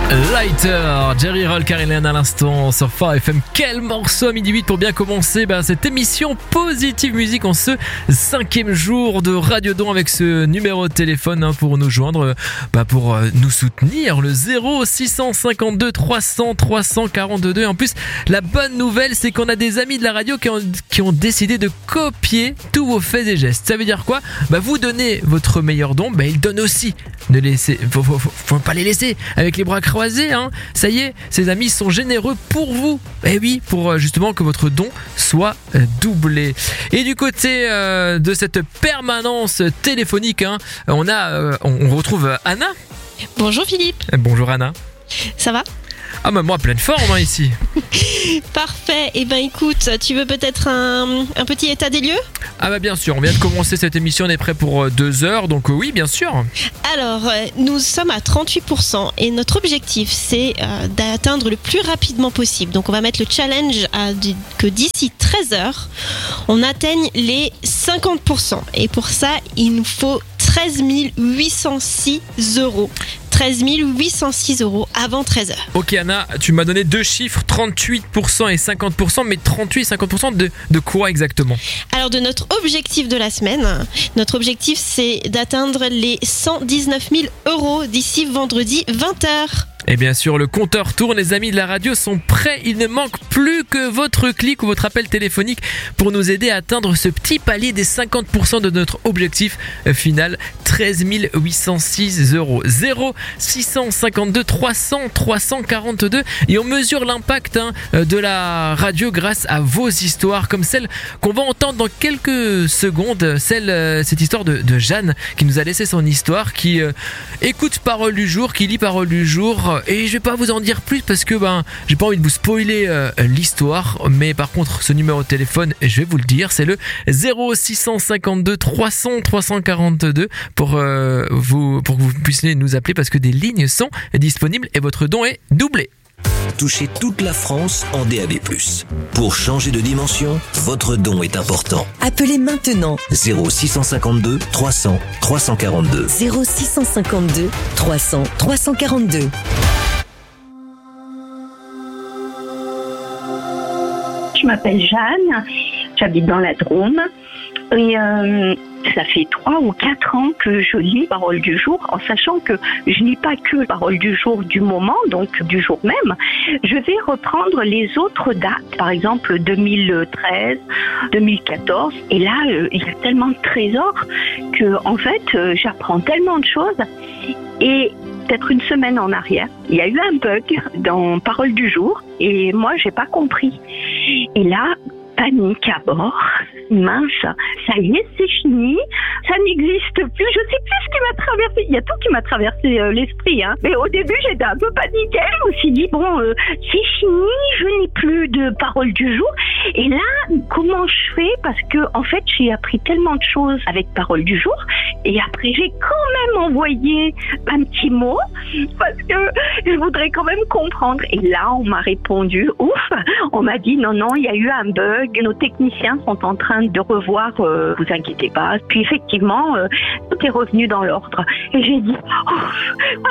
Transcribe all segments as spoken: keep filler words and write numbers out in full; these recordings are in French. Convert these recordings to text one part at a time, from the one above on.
Lighter, Jerry Roll, Caroline à l'instant sur Phare F M. Quel morceau à midi huit pour bien commencer bah, cette émission Positive Musique en ce cinquième jour de Radio Don avec ce numéro de téléphone hein, pour nous joindre, bah, pour euh, nous soutenir, le zéro six cent cinquante-deux trois cents trois cent quarante-deux. En plus, la bonne nouvelle, c'est qu'on a des amis de la radio qui ont, qui ont décidé de copier tous vos faits et gestes. Ça veut dire quoi ? Bah, vous donnez votre meilleur don, bah, ils donnent aussi. Ne laissez, faut, faut, faut, faut pas les laisser avec les bras croisés, hein. Ça y est, ces amis sont généreux pour vous. Et oui, pour justement que votre don soit doublé. Et du côté euh, de cette permanence téléphonique, hein, on a, euh, on retrouve Anna. Bonjour Philippe. Bonjour Anna. Ça va ? Ah bah moi pleine forme hein, ici. Parfait. Et eh ben écoute, tu veux peut-être un, un petit état des lieux ? Ah bah bien sûr, on vient de commencer cette émission, on est prêt pour deux heures, donc euh, oui bien sûr. Alors, euh, nous sommes à trente-huit pour cent et notre objectif c'est euh, d'atteindre le plus rapidement possible. Donc on va mettre le challenge à d- que d'ici treize heures, on atteigne les cinquante pour cent. Et pour ça, il nous faut treize mille huit cent six euros. treize mille huit cent six euros avant treize heures. Ok Anna, tu m'as donné deux chiffres, trente-huit pour cent et cinquante pour cent, mais trente-huit et cinquante pour cent de, de quoi exactement ? Alors de notre objectif de la semaine, notre objectif c'est d'atteindre les cent dix-neuf mille euros d'ici vendredi vingt heures. Et bien sûr, le compteur tourne, les amis de la radio sont prêts. Il ne manque plus que votre clic ou votre appel téléphonique pour nous aider à atteindre ce petit palier des cinquante pour cent de notre objectif final, treize mille huit cent six euros. zéro six cent cinquante-deux trois cents trois cent quarante-deux. Et on mesure l'impact hein, de la radio grâce à vos histoires, comme celle qu'on va entendre dans quelques secondes. Celle, cette histoire de, de Jeanne qui nous a laissé son histoire, qui euh, écoute Parole du jour, qui lit Parole du jour. Et je vais pas vous en dire plus parce que ben j'ai pas envie de vous spoiler euh, l'histoire, mais par contre ce numéro de téléphone, je vais vous le dire, c'est le zéro six cent cinquante-deux trois cents trois cent quarante-deux pour euh, vous pour que vous puissiez nous appeler parce que des lignes sont disponibles et votre don est doublé. Touchez toute la France en D A B plus. Pour changer de dimension, votre don est important. Appelez maintenant zéro six cent cinquante-deux trois cents trois cent quarante-deux. zéro six cent cinquante-deux trois cents trois cent quarante-deux. Je m'appelle Jeanne, j'habite dans la Drôme et euh, ça fait trois ou quatre ans que je lis Parole du jour, en sachant que je lis pas que Parole du jour du moment, donc du jour même. Je vais reprendre les autres dates, par exemple deux mille treize, deux mille quatorze, et là euh, il y a tellement de trésors que en fait euh, j'apprends tellement de choses. Et peut-être une semaine en arrière, il y a eu un bug dans Parole du jour et moi j'ai pas compris. Et là, panique à bord. Mince, ça y est, c'est fini, ça n'existe plus. Je sais plus ce qui m'a traversé. Il y a tout qui m'a traversé euh, l'esprit. Hein. Mais au début, j'étais un peu paniquée. Je me suis dit, bon, euh, c'est fini, je n'ai plus de Parole du jour. Et là, comment je fais ? Parce que, en fait, j'ai appris tellement de choses avec Parole du jour. Et après, j'ai quand même envoyé un petit mot parce que je voudrais quand même comprendre. Et là, on m'a répondu, ouf, on m'a dit, non, non, il y a eu un bug. Nos techniciens sont en train de revoir, euh, vous inquiétez pas. Puis effectivement, euh, tout est revenu dans l'ordre. Et j'ai dit, oh.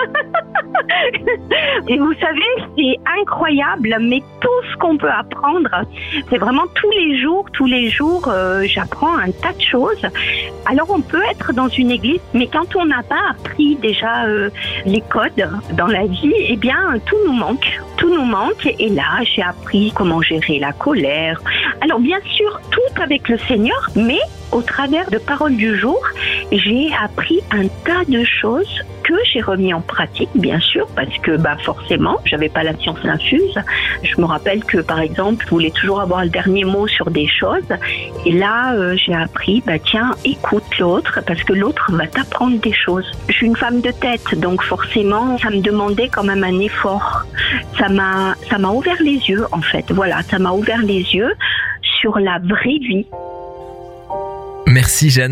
Et vous savez, c'est incroyable, mais tout ce qu'on peut apprendre, c'est vraiment tous les jours, tous les jours, euh, j'apprends un tas de choses. Alors on peut être dans une église, mais quand on n'a pas appris déjà euh, les codes dans la vie, eh bien tout nous manque, tout nous manque. Et là, j'ai appris comment gérer la colère. Alors bien sûr, tout avec le Seigneur, mais au travers de Parole du jour, j'ai appris un tas de choses que j'ai remis en pratique, bien sûr, parce que bah forcément, j'avais pas la science infuse. Je me rappelle que, par exemple, je voulais toujours avoir le dernier mot sur des choses. Et là, euh, j'ai appris, bah tiens, écoute l'autre, parce que l'autre va t'apprendre des choses. Je suis une femme de tête, donc forcément, ça me demandait quand même un effort. Ça m'a, ça m'a ouvert les yeux, en fait. Voilà, ça m'a ouvert les yeux sur la vraie vie. Merci Jeanne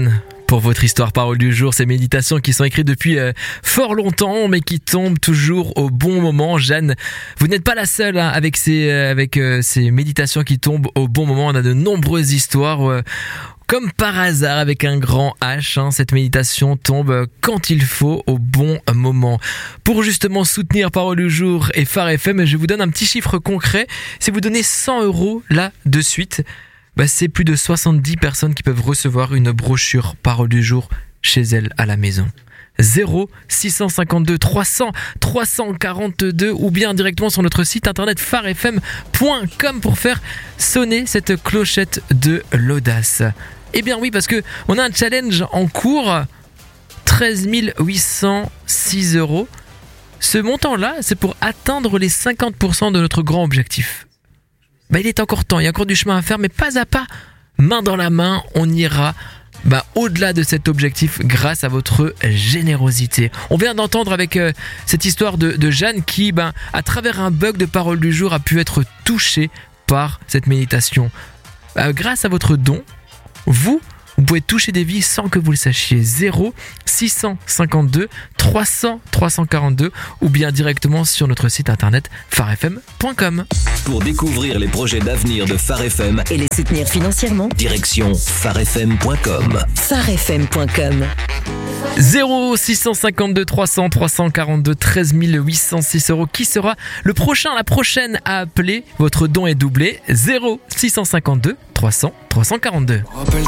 pour votre histoire parole du jour. Ces méditations qui sont écrites depuis euh, fort longtemps, mais qui tombent toujours au bon moment. Jeanne, vous n'êtes pas la seule hein, avec ces euh, avec euh, ces méditations qui tombent au bon moment. On a de nombreuses histoires. Euh, Comme par hasard, avec un grand H, hein, cette méditation tombe quand il faut, au bon moment. Pour justement soutenir Parole du Jour et Phare F M, je vous donne un petit chiffre concret. Si vous donnez cent euros là de suite, bah c'est plus de soixante-dix personnes qui peuvent recevoir une brochure Parole du Jour chez elles à la maison. zéro six cent cinquante-deux trois cents trois cent quarante-deux ou bien directement sur notre site internet phare f m point com pour faire sonner cette clochette de l'audace. Eh bien oui, parce que on a un challenge en cours, treize mille huit cent six euros. Ce montant-là, c'est pour atteindre les cinquante pour cent de notre grand objectif. Bah, il est encore temps, il y a encore du chemin à faire, mais pas à pas, main dans la main, on ira bah, au-delà de cet objectif grâce à votre générosité. On vient d'entendre avec euh, cette histoire de, de Jeanne qui, bah, à travers un bug de Parole du Jour, a pu être touchée par cette méditation. Bah, grâce à votre don, vous, vous pouvez toucher des vies sans que vous le sachiez. zéro six cent cinquante-deux trois cents trois cent quarante-deux ou bien directement sur notre site internet phare f m point com. Pour découvrir les projets d'avenir de Phare F M Et les soutenir financièrement, direction phare f m point com. phare f m point com. zéro six cent cinquante-deux trois cents trois cent quarante-deux treize mille huit cent six euros. Qui sera le prochain, la prochaine à appeler? Votre don est doublé. zéro six cent cinquante-deux trois cents trois cent quarante-deux.